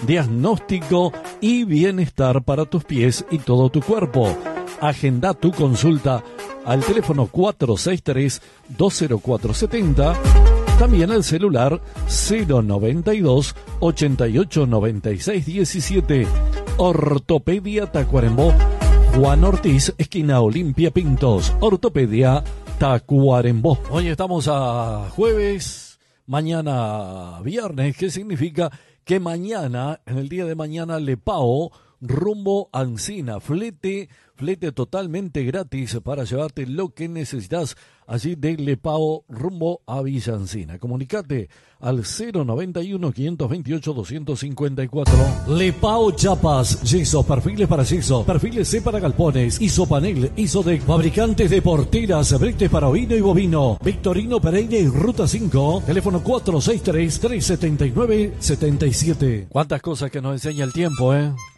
diagnóstico y bienestar para tus pies y todo tu cuerpo. Agenda tu consulta al teléfono 463-20470, también al celular 092-889617. Ortopedia Tacuarembó, Juan Ortiz, esquina Olimpia Pintos. Ortopedia Tacuarembó. Hoy estamos a jueves, mañana viernes, que significa que mañana, en el día de mañana, Lepao rumbo a Ancina, flete totalmente gratis para llevarte lo que necesitas allí de Lepao rumbo a Villa Ancina. Comunicate al 091-528-254. Lepao Chapas, yeso, perfiles para yeso, perfiles C para galpones, isopanel, isodec, fabricantes de porteras, bretes para ovino y bovino. Victorino Pereira y Ruta 5, teléfono 463-379-77. Cuántas cosas que nos enseña el tiempo,